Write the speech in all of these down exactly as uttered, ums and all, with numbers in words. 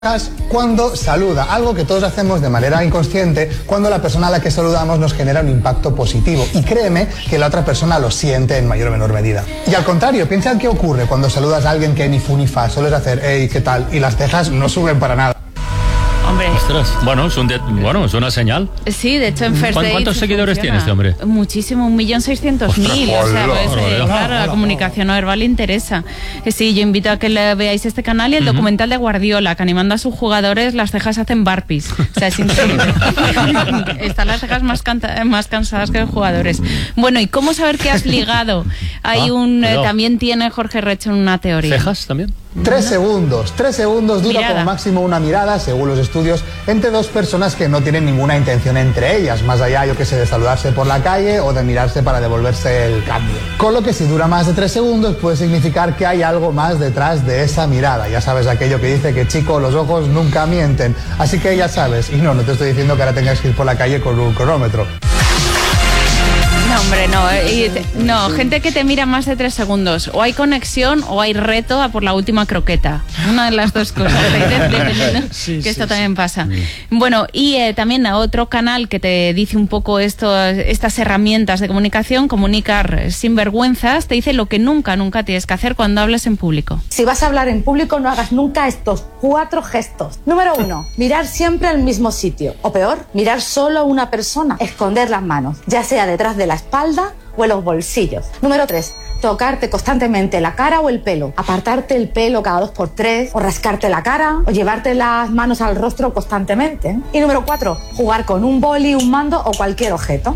Cuando saluda, algo que todos hacemos de manera inconsciente cuando la persona a la que saludamos nos genera un impacto positivo, y créeme que la otra persona lo siente en mayor o menor medida. Y al contrario, piensa en qué ocurre cuando saludas a alguien que ni fu ni fa, sueles hacer hey, ¿qué tal? Y las cejas no suben para nada. Hombre. Ostras, bueno, es, un de, bueno, es una señal. Sí, de hecho en First Dates ¿Cuántos seguidores funciona. tiene este hombre? Muchísimo, un millón seiscientos mil. O sea, pues, eh, hola, claro, la comunicación no verbal interesa. Eh, Sí, yo invito a que le veáis este canal y el uh-huh. documental de Guardiola, que animando a sus jugadores las cejas hacen burpees. O sea, es increíble. Están las cejas más, canta- más cansadas que los jugadores. Bueno, ¿y cómo saber que has ligado? Hay ah, un eh, también tiene Jorge Recho una teoría. ¿Cejas también? Tres segundos, tres segundos dura mirada. como máximo una mirada, según los estudios, entre dos personas que no tienen ninguna intención entre ellas, más allá, yo que sé, de saludarse por la calle o de mirarse para devolverse el cambio. Con lo que si dura más de tres segundos puede significar que hay algo más detrás de esa mirada. Ya sabes aquello que dice que, chico, los ojos nunca mienten. Así que ya sabes, y no, no te estoy diciendo que ahora tengas que ir por la calle con un cronómetro. No, hombre, no. Eh, no, gente que te mira más de tres segundos. O hay conexión o hay reto a por la última croqueta. Una de las dos cosas. Dependiendo, sí, que sí, esto sí, también pasa. Sí. Bueno, y eh, también a otro canal que te dice un poco esto, estas herramientas de comunicación, Comunicar sin vergüenzas, te dice lo que nunca, nunca tienes que hacer cuando hables en público. Si vas a hablar en público, no hagas nunca estos cuatro gestos. Número uno, mirar siempre al mismo sitio. O peor, mirar solo a una persona. Esconder las manos, ya sea detrás de la espalda o en los bolsillos. Número tres, tocarte constantemente la cara o el pelo, apartarte el pelo cada dos por tres, o rascarte la cara, o llevarte las manos al rostro constantemente. Y número cuatro, jugar con un boli, un mando o cualquier objeto.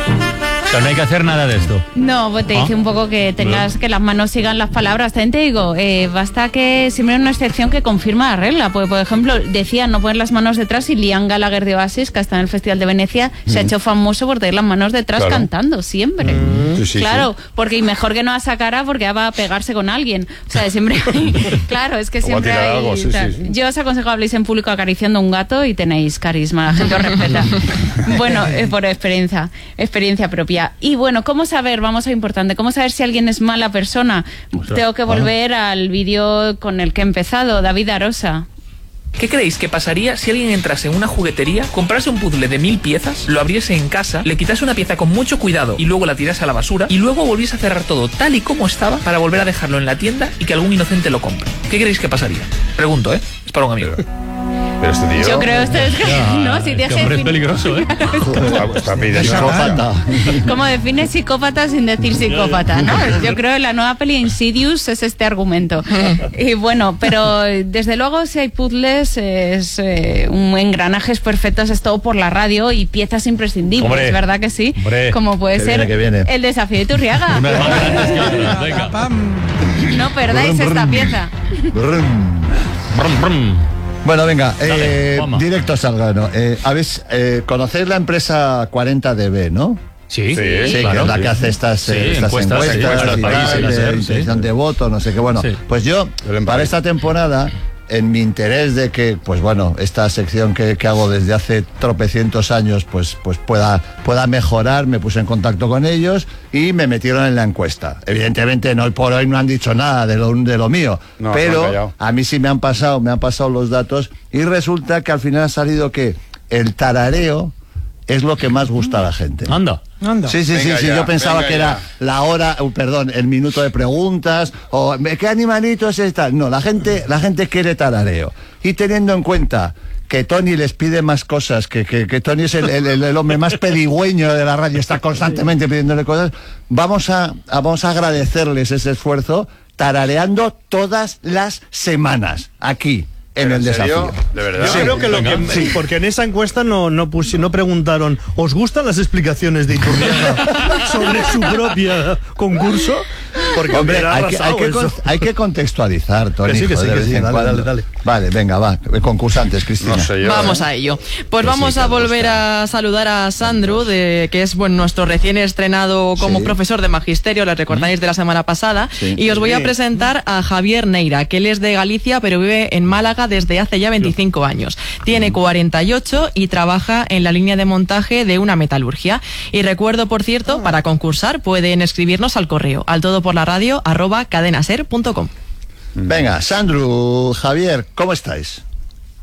Pero no hay que hacer nada de esto. No, pues te dice ¿Ah? un poco que tengas que las manos sigan las palabras. También te digo, eh, basta que siempre hay una excepción que confirma la regla. Pues, por ejemplo, decía no poner las manos detrás, y Liam Gallagher de Oasis, que está en el Festival de Venecia, mm. se ha hecho famoso por tener las manos detrás claro. cantando siempre. Mm. Sí, sí, claro, sí. porque y mejor que no a esa cara porque va a pegarse con alguien. O sea, siempre hay, claro, es que o siempre hay, algo, sí, sí, sí. Yo os aconsejo habléis en público acariciando a un gato y tenéis carisma, la gente os respeta. Bueno, eh, por experiencia, experiencia propia. Y bueno, ¿cómo saber? Vamos a lo importante. ¿Cómo saber si alguien es mala persona? Ostras, Tengo que volver ah. al vídeo con el que he empezado, David Arosa. ¿Qué creéis que pasaría si alguien entrase en una juguetería, comprase un puzzle de mil piezas, lo abriese en casa, le quitase una pieza con mucho cuidado y luego la tirase a la basura, y luego volviese a cerrar todo tal y como estaba para volver a dejarlo en la tienda y que algún inocente lo compre? ¿Qué creéis que pasaría? Pregunto, ¿eh? Es para un amigo. Pero este tío... Yo creo este es que... No, si este hombre es peligroso, ¿eh? Está pidiendo psicópata. ¿Cómo defines psicópata sin decir psicópata, no? Yo creo que la nueva peli Insidious es este argumento. Y bueno, pero desde luego si hay puzzles, es eh, un engranajes perfectos, es todo por la radio y piezas imprescindibles, hombre, ¿verdad que sí? Hombre, como puede ser viene, que viene. El desafío de Iturriaga. No perdáis brum, esta brum. pieza. Brum. Brum, brum. Bueno, venga, eh, Dale, directos al grano. Eh, ¿habéis, eh, ¿Conocéis la empresa cuarenta D B, no? Sí, sí, sí, claro, que es la sí. que hace estas, sí, eh, estas encuestas, encuestas, encuestas y país, tal, de de intención de voto, no sé qué. Bueno, sí. pues yo, para esta temporada, en mi interés de que, pues bueno, esta sección que, que hago desde hace tropecientos años, pues, pues pueda, pueda mejorar, me puse en contacto con ellos y me metieron en la encuesta. Evidentemente, no, por hoy no han dicho nada de lo, de lo mío, no, pero a mí sí me han pasado, me han pasado los datos y resulta que al final ha salido que el tarareo es lo que más gusta a la gente. Anda. Anda. Sí, sí, venga sí, sí. Ya, yo pensaba que era ya. la hora, uh, perdón, el minuto de preguntas, o ¿qué animalito es esta? No, la gente, la gente quiere tarareo. Y teniendo en cuenta que Tony les pide más cosas, que, que, que Tony es el, el, el hombre más pedigüeño de la radio, está constantemente pidiéndole cosas, vamos a, a, vamos a agradecerles ese esfuerzo tarareando todas las semanas, aquí. En el desafío. ¿De verdad? Yo sí, creo que lo que... Sí. Porque en esa encuesta no, no, pus, no preguntaron ¿os gustan las explicaciones de Iturriaga sobre su propia concurso? Porque, hombre, hay que, hay, que con, hay que contextualizar, Tony. Que sí, que sí, que sí. Dale, dale, dale. Vale, venga, va. Concursantes, Cristina. No sé yo, vamos eh. a ello. Pues que vamos sí, a volver a saludar a Sandro, de, que es bueno, nuestro recién estrenado como sí. profesor de magisterio, le recordáis de la semana pasada. Sí. Y os voy a presentar a Javier Neira, que él es de Galicia, pero vive en Málaga desde hace ya veinticinco años. Tiene cuarenta y ocho y trabaja en la línea de montaje de una metalurgia. Y recuerdo, por cierto, para concursar pueden escribirnos al correo al todo por la radio arroba cadenaser punto com. Venga, Sandro, Javier, ¿cómo estáis?